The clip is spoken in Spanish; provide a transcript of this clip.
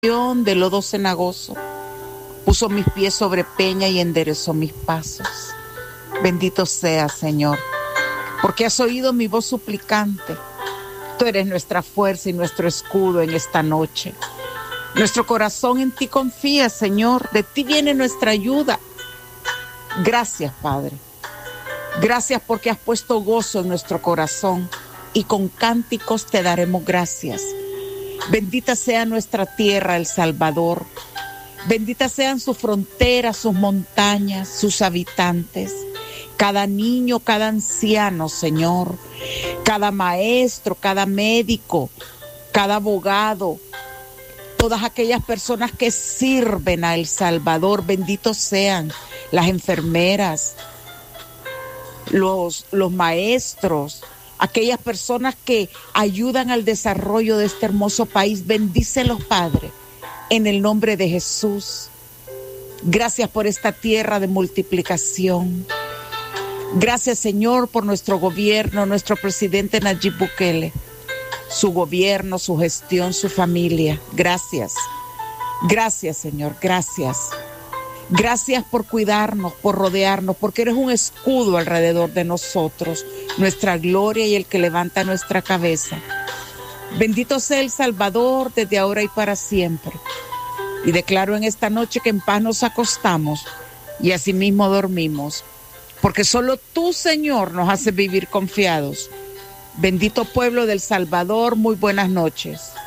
de lodo cenagoso, puso mis pies sobre peña y enderezó mis pasos. Bendito seas, Señor, porque has oído mi voz suplicante. Tú eres nuestra fuerza y nuestro escudo en esta noche. Nuestro corazón en ti confía, Señor. De ti viene nuestra ayuda. Gracias, Padre. Gracias porque has puesto gozo en nuestro corazón y con cánticos te daremos gracias. Bendita sea nuestra tierra, El Salvador. Benditas sean sus fronteras, sus montañas, sus habitantes. Cada niño, cada anciano, Señor. Cada maestro, cada médico, cada abogado. Todas aquellas personas que sirven a El Salvador, benditos sean las enfermeras, los maestros, aquellas personas que ayudan al desarrollo de este hermoso país. Bendícelos, Padre, en el nombre de Jesús. Gracias por esta tierra de multiplicación. Gracias, Señor, por nuestro gobierno, nuestro presidente Nayib Bukele, su gobierno, su gestión, su familia. Gracias. Gracias, Señor, gracias. Gracias por cuidarnos, por rodearnos, porque eres un escudo alrededor de nosotros, nuestra gloria y el que levanta nuestra cabeza. Bendito sea El Salvador desde ahora y para siempre. Y declaro en esta noche que en paz nos acostamos y asimismo dormimos, porque solo tú, Señor, nos haces vivir confiados. Bendito pueblo del Salvador, muy buenas noches.